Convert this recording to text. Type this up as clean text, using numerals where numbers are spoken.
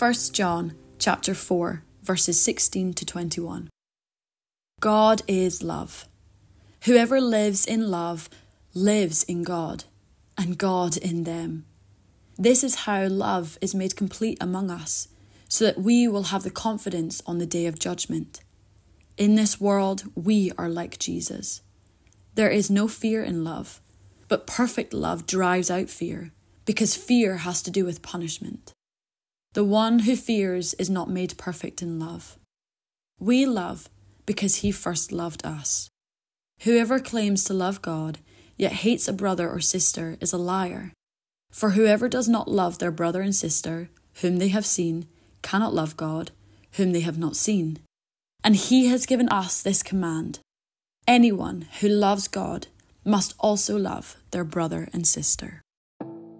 1 John chapter 4, verses 16 to 21. God is love. Whoever lives in love lives in God, and God in them. This is how love is made complete among us, so that we will have the confidence on the day of judgment. In this world, we are like Jesus. There is no fear in love, but perfect love drives out fear, because fear has to do with punishment. The one who fears is not made perfect in love. We love because he first loved us. Whoever claims to love God, yet hates a brother or sister, is a liar. For whoever does not love their brother and sister, whom they have seen, cannot love God, whom they have not seen. And he has given us this command: anyone who loves God must also love their brother and sister.